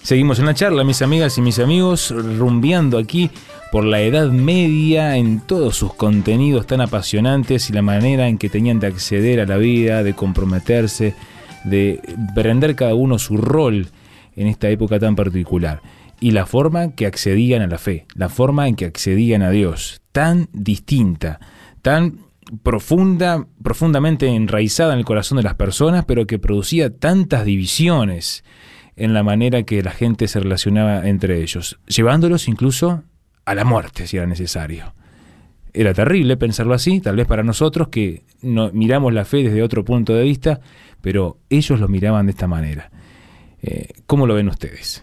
Seguimos en la charla, mis amigas y mis amigos, rumbeando aquí por la Edad Media en todos sus contenidos tan apasionantes y la manera en que tenían de acceder a la vida, de comprometerse, de prender cada uno su rol en esta época tan particular. Y la forma en que accedían a la fe, la forma en que accedían a Dios, tan distinta, tan profundamente enraizada en el corazón de las personas, pero que producía tantas divisiones en la manera que la gente se relacionaba entre ellos, llevándolos incluso a la muerte si era necesario. Era terrible pensarlo así, tal vez para nosotros que no, miramos la fe desde otro punto de vista, pero ellos lo miraban de esta manera. ¿Cómo lo ven ustedes?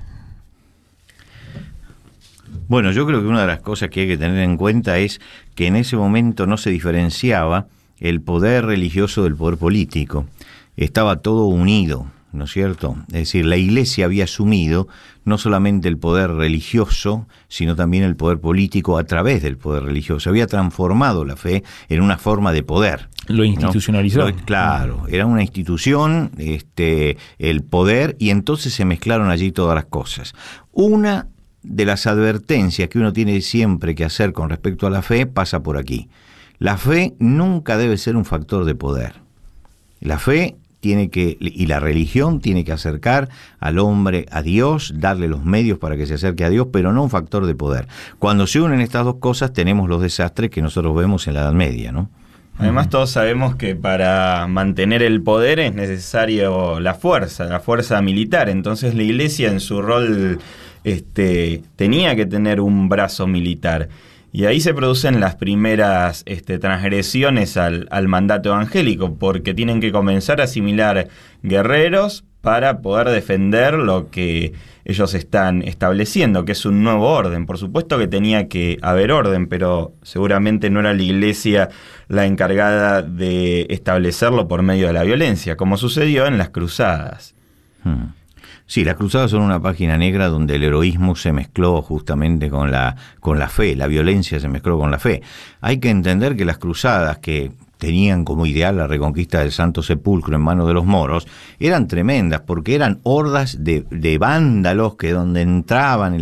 Bueno, yo creo que una de las cosas que hay que tener en cuenta es que en ese momento no se diferenciaba el poder religioso del poder político. Estaba todo unido, ¿no es cierto? Es decir, la Iglesia había asumido no solamente el poder religioso, sino también el poder político a través del poder religioso. Había transformado la fe en una forma de poder. Lo institucionalizó. Claro, era una institución, el poder, y entonces se mezclaron allí todas las cosas. Una de las advertencias que uno tiene siempre que hacer con respecto a la fe pasa por aquí. La fe nunca debe ser un factor de poder. La fe y la religión tiene que acercar al hombre a Dios, darle los medios para que se acerque a Dios, pero no un factor de poder. Cuando se unen estas dos cosas tenemos los desastres que nosotros vemos en la Edad Media, ¿no? Además todos sabemos que para mantener el poder es necesario la fuerza militar. Entonces la Iglesia en su rol tenía que tener un brazo militar. Y ahí se producen las primeras transgresiones al mandato evangélico, porque tienen que comenzar a asimilar guerreros para poder defender lo que ellos están estableciendo, que es un nuevo orden. Por supuesto que tenía que haber orden, pero seguramente no era la Iglesia la encargada de establecerlo por medio de la violencia, como sucedió en las cruzadas. Sí, las cruzadas son una página negra donde el heroísmo se mezcló justamente con la fe, la violencia se mezcló con la fe. Hay que entender que las cruzadas, que tenían como ideal la reconquista del Santo Sepulcro en manos de los moros, eran tremendas porque eran hordas de vándalos que donde entraban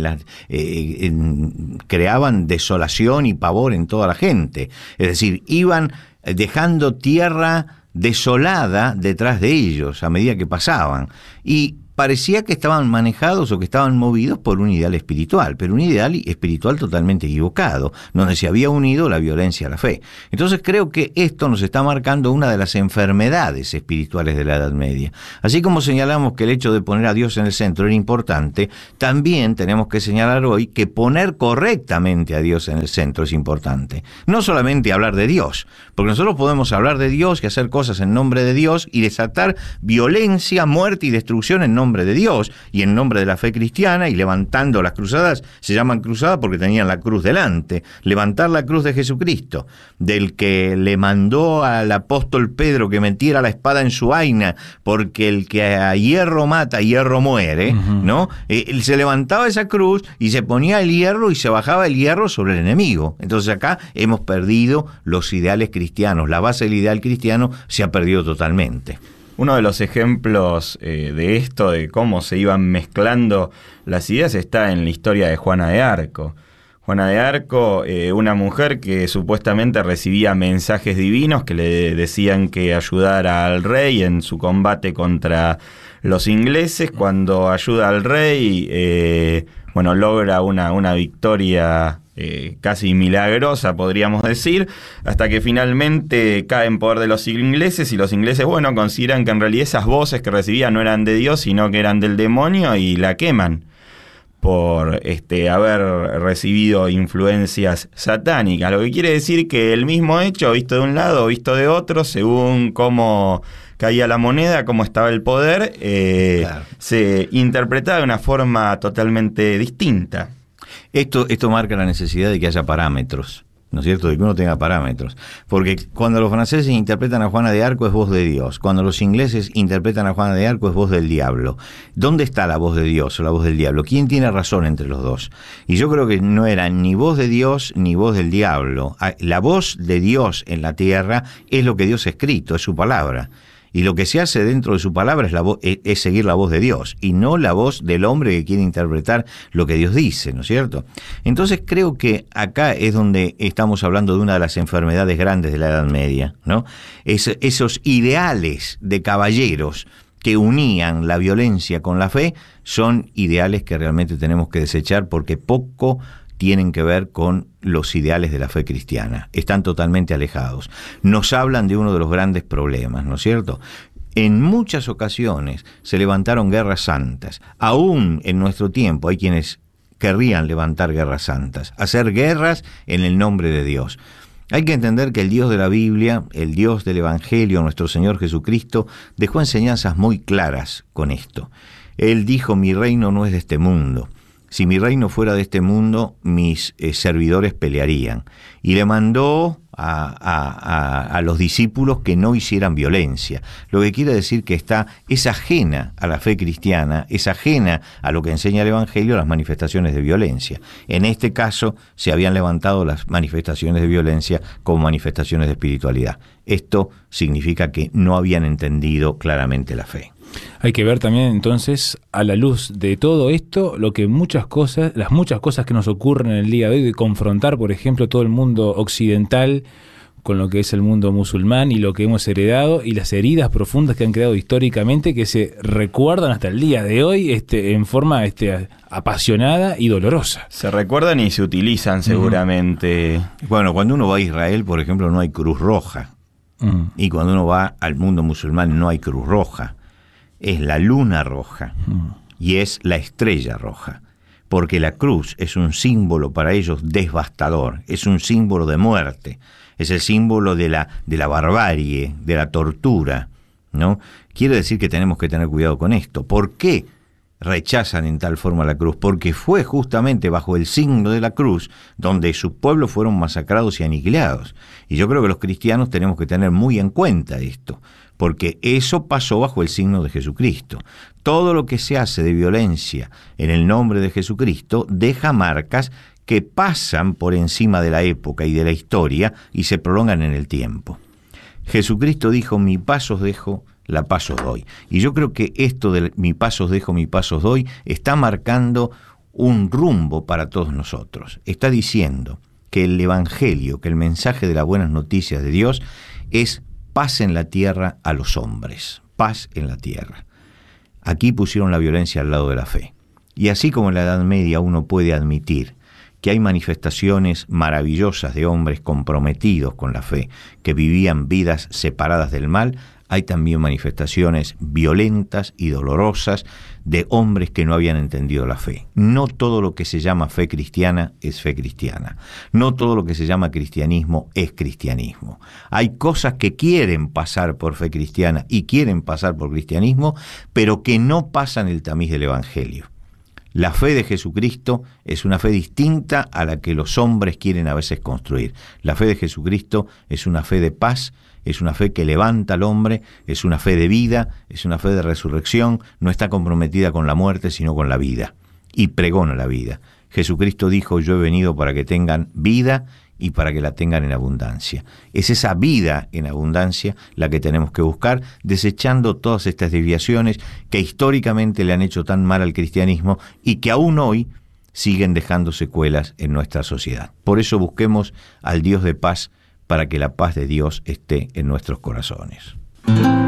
creaban desolación y pavor en toda la gente. Es decir, iban dejando tierra desolada detrás de ellos a medida que pasaban, y parecía que estaban manejados o que estaban movidos por un ideal espiritual, pero un ideal espiritual totalmente equivocado, donde se había unido la violencia a la fe. Entonces creo que esto nos está marcando una de las enfermedades espirituales de la Edad Media. Así como señalamos que el hecho de poner a Dios en el centro era importante, también tenemos que señalar hoy que poner correctamente a Dios en el centro es importante. No solamente hablar de Dios, porque nosotros podemos hablar de Dios y hacer cosas en nombre de Dios y desatar violencia, muerte y destrucción en nombre de Dios y en nombre de la fe cristiana, y levantando las cruzadas, se llaman cruzadas porque tenían la cruz delante, levantar la cruz de Jesucristo, del que le mandó al apóstol Pedro que metiera la espada en su vaina, porque el que a hierro mata, a hierro muere, ¿no? Él se levantaba esa cruz y se ponía el hierro y se bajaba el hierro sobre el enemigo. Entonces acá hemos perdido los ideales cristianos, la base del ideal cristiano se ha perdido totalmente. Uno de los ejemplos de esto, de cómo se iban mezclando las ideas, está en la historia de Juana de Arco. Juana de Arco, una mujer que supuestamente recibía mensajes divinos que le decían que ayudara al rey en su combate contra los ingleses. Cuando ayuda al rey, logra una victoria casi milagrosa, podríamos decir, hasta que finalmente cae en poder de los ingleses, y los ingleses, consideran que en realidad esas voces que recibía no eran de Dios, sino que eran del demonio, y la queman por haber recibido influencias satánicas. Lo que quiere decir que el mismo hecho, visto de un lado o visto de otro, según cómo caía la moneda, cómo estaba el poder, claro, se interpretaba de una forma totalmente distinta. Esto marca la necesidad de que haya parámetros, ¿no es cierto?, de que uno tenga parámetros. Porque cuando los franceses interpretan a Juana de Arco es voz de Dios, cuando los ingleses interpretan a Juana de Arco es voz del diablo. ¿Dónde está la voz de Dios o la voz del diablo? ¿Quién tiene razón entre los dos? Y yo creo que no era ni voz de Dios ni voz del diablo. La voz de Dios en la tierra es lo que Dios ha escrito, es su palabra. Y lo que se hace dentro de su palabra es seguir la voz de Dios, y no la voz del hombre que quiere interpretar lo que Dios dice, ¿no es cierto? Entonces creo que acá es donde estamos hablando de una de las enfermedades grandes de la Edad Media, ¿no? Esos ideales de caballeros que unían la violencia con la fe son ideales que realmente tenemos que desechar, porque poco tienen que ver con los ideales de la fe cristiana. Están totalmente alejados. Nos hablan de uno de los grandes problemas, ¿no es cierto? En muchas ocasiones se levantaron guerras santas. Aún en nuestro tiempo hay quienes querrían levantar guerras santas, hacer guerras en el nombre de Dios. Hay que entender que el Dios de la Biblia, el Dios del Evangelio, nuestro Señor Jesucristo, dejó enseñanzas muy claras con esto. Él dijo: mi reino no es de este mundo. Si mi reino fuera de este mundo, mis servidores pelearían. Y le mandó a los discípulos que no hicieran violencia. Lo que quiere decir que es ajena a la fe cristiana, es ajena a lo que enseña el Evangelio, las manifestaciones de violencia. En este caso, se habían levantado las manifestaciones de violencia como manifestaciones de espiritualidad. Esto significa que no habían entendido claramente la fe. Hay que ver también entonces, a la luz de todo esto, las muchas cosas que nos ocurren en el día de hoy, de confrontar, por ejemplo, todo el mundo occidental con lo que es el mundo musulmán y lo que hemos heredado, y las heridas profundas que han quedado históricamente, que se recuerdan hasta el día de hoy en forma apasionada y dolorosa. Se recuerdan y se utilizan seguramente. Bueno, cuando uno va a Israel, por ejemplo, no hay Cruz Roja. Y cuando uno va al mundo musulmán no hay Cruz Roja. Es la luna roja y es la estrella roja, porque la cruz es un símbolo para ellos devastador, es un símbolo de muerte, es el símbolo de la barbarie, de la tortura, ¿no? Quiere decir que tenemos que tener cuidado con esto. ¿Por qué rechazan en tal forma la cruz? Porque fue justamente bajo el signo de la cruz donde sus pueblos fueron masacrados y aniquilados. Y yo creo que los cristianos tenemos que tener muy en cuenta esto, porque eso pasó bajo el signo de Jesucristo. Todo lo que se hace de violencia en el nombre de Jesucristo deja marcas que pasan por encima de la época y de la historia y se prolongan en el tiempo. Jesucristo dijo: mi paz os dejo, la paz os doy. Y yo creo que esto de mi paz os dejo, mi paz os doy, está marcando un rumbo para todos nosotros. Está diciendo que el Evangelio, que el mensaje de las buenas noticias de Dios es paz en la tierra a los hombres, paz en la tierra. Aquí pusieron la violencia al lado de la fe. Y así como en la Edad Media uno puede admitir que hay manifestaciones maravillosas de hombres comprometidos con la fe, que vivían vidas separadas del mal, hay también manifestaciones violentas y dolorosas de hombres que no habían entendido la fe. No todo lo que se llama fe cristiana es fe cristiana. No todo lo que se llama cristianismo es cristianismo. Hay cosas que quieren pasar por fe cristiana y quieren pasar por cristianismo, pero que no pasan el tamiz del Evangelio. La fe de Jesucristo es una fe distinta a la que los hombres quieren a veces construir. La fe de Jesucristo es una fe de paz, es una fe que levanta al hombre, es una fe de vida, es una fe de resurrección, no está comprometida con la muerte, sino con la vida, y pregona la vida. Jesucristo dijo: yo he venido para que tengan vida y para que la tengan en abundancia. Es esa vida en abundancia la que tenemos que buscar, desechando todas estas desviaciones que históricamente le han hecho tan mal al cristianismo y que aún hoy siguen dejando secuelas en nuestra sociedad. Por eso busquemos al Dios de paz, para que la paz de Dios esté en nuestros corazones.